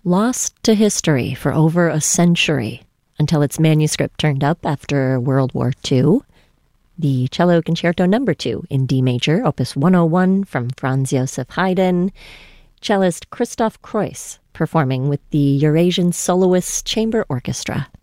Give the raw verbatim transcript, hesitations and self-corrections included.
Lost to history for over a century until its manuscript turned up after World War Two. The Cello Concerto Number two in D major, Opus one oh one from Franz Joseph Haydn. Cellist Christoph Kreuss performing with the Eurasian Soloists Chamber Orchestra.